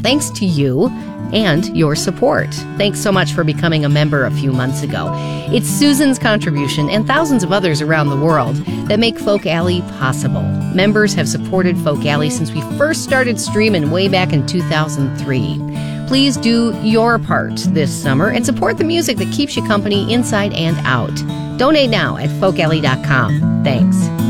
thanks to you and your support. Thanks so much for becoming a member a few months ago. It's Susan's contribution and thousands of others around the world that make Folk Alley possible. Members have supported Folk Alley since we first started streaming way back in 2003. Please do your part this summer and support the music that keeps you company inside and out. Donate now at folkalley.com. Thanks.